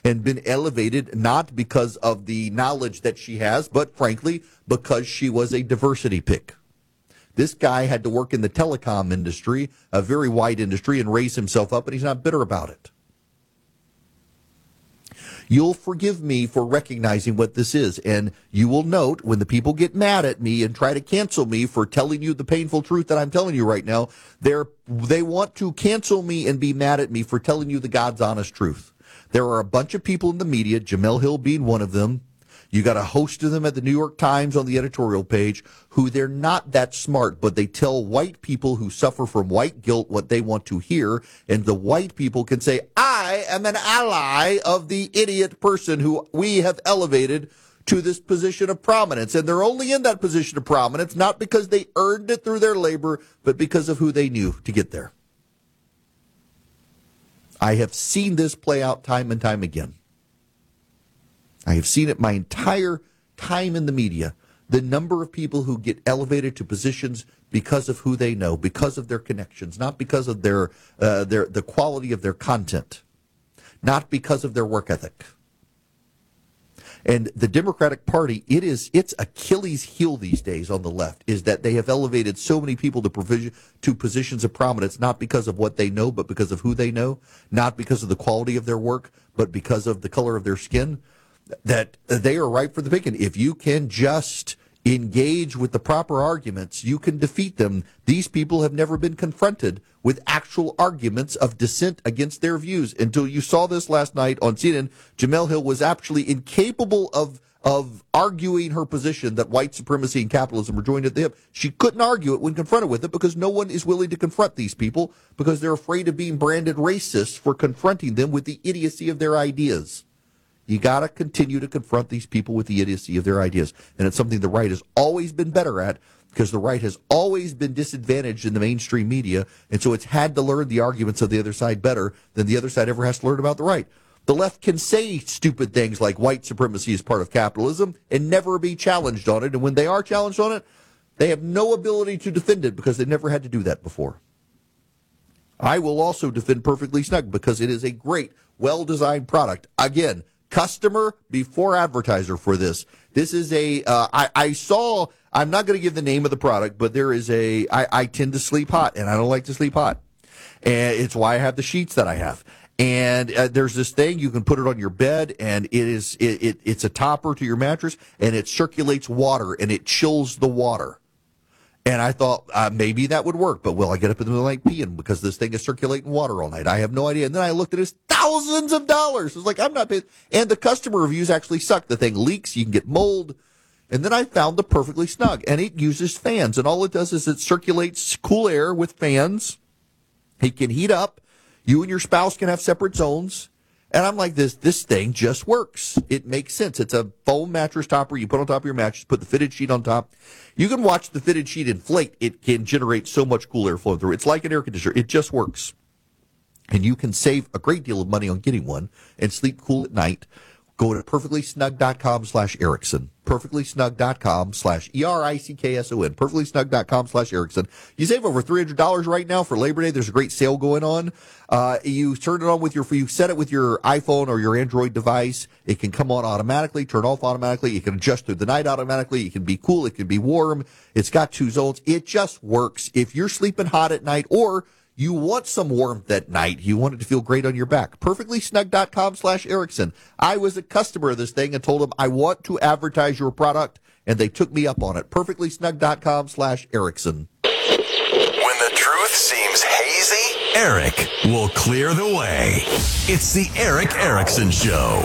and been elevated not because of the knowledge that she has, but frankly, because she was a diversity pick. This guy had to work in the telecom industry, a very wide industry, and raise himself up, and he's not bitter about it. You'll forgive me for recognizing what this is, and you will note when the people get mad at me and try to cancel me for telling you the painful truth that I'm telling you right now, they want to cancel me and be mad at me for telling you the God's honest truth. There are a bunch of people in the media, Jemele Hill being one of them. You got a host of them at the New York Times on the editorial page who they're not that smart, but they tell white people who suffer from white guilt what they want to hear, and the white people can say, I am an ally of the idiot person who we have elevated to this position of prominence. And they're only in that position of prominence not because they earned it through their labor, but because of who they knew to get there. I have seen this play out time and time again. I have seen it my entire time in the media. The number of people who get elevated to positions because of who they know, because of their connections, not because of the quality of their content, not because of their work ethic. And the Democratic Party, its Achilles heel these days on the left is that they have elevated so many people to positions of prominence, not because of what they know, but because of who they know, not because of the quality of their work, but because of the color of their skin, that they are ripe for the picking. If you can just engage with the proper arguments, you can defeat them. These people have never been confronted with actual arguments of dissent against their views. Until you saw this last night on CNN, Jemele Hill was actually incapable of arguing her position that white supremacy and capitalism were joined at the hip. She couldn't argue it when confronted with it because no one is willing to confront these people because they're afraid of being branded racist for confronting them with the idiocy of their ideas. You got to continue to confront these people with the idiocy of their ideas. And it's something the right has always been better at because the right has always been disadvantaged in the mainstream media. And so it's had to learn the arguments of the other side better than the other side ever has to learn about the right. The left can say stupid things like white supremacy is part of capitalism and never be challenged on it. And when they are challenged on it, they have no ability to defend it because they never had to do that before. I will also defend Perfectly Snug because it is a great, well-designed product. Again, customer before advertiser for this. This is I'm not going to give the name of the product, but there is I tend to sleep hot, and I don't like to sleep hot. And it's why I have the sheets that I have. And there's this thing, you can put it on your bed, and it's a topper to your mattress, and it circulates water, and it chills the water. And I thought maybe that would work, but will I get up in the middle of the night peeing because this thing is circulating water all night? I have no idea. And then I looked at it, it's thousands of dollars. It's like, I'm not paying. And the customer reviews actually suck. The thing leaks, you can get mold. And then I found the Perfectly Snug, and it uses fans. And all it does is it circulates cool air with fans. It can heat up. You and your spouse can have separate zones. And I'm like, this thing just works. It makes sense. It's a foam mattress topper you put on top of your mattress, put the fitted sheet on top. You can watch the fitted sheet inflate. It can generate so much cool air flowing through. It's like an air conditioner. It just works. And you can save a great deal of money on getting one and sleep cool at night. Go to perfectlysnug.com/Erickson. perfectlysnug.com/ERICKSON. perfectlysnug.com/Erickson. You save over $300 right now for Labor Day. There's a great sale going on. You turn it on you set it with your iPhone or your Android device. It can come on automatically, turn off automatically. You can adjust through the night automatically. It can be cool. It can be warm. It's got 2 zones. It just works. If you're sleeping hot at night or you want some warmth at night, you want it to feel great on your back, perfectlysnug.com/Erickson. I was a customer of this thing and told them I want to advertise your product, and they took me up on it. perfectlysnug.com/Erickson. When the truth seems hazy, Eric will clear the way. It's the Eric Erickson Show.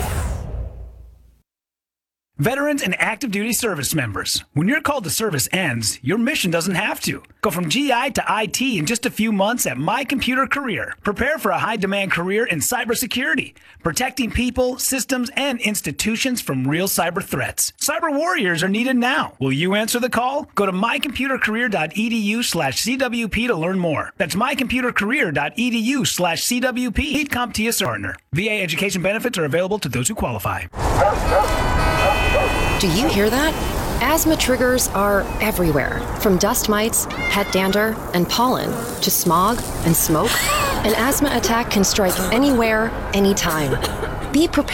Veterans and active duty service members, when your call to service ends, your mission doesn't have to. Go from GI to IT in just a few months at My Computer Career. Prepare for a high-demand career in cybersecurity, protecting people, systems, and institutions from real cyber threats. Cyber warriors are needed now. Will you answer the call? Go to mycomputercareer.edu/CWP to learn more. That's mycomputercareer.edu/CWP. CompTIA partner. VA education benefits are available to those who qualify. Do you hear that? Asthma triggers are everywhere, from dust mites, pet dander, and pollen, to smog and smoke. An asthma attack can strike anywhere, anytime. Be prepared.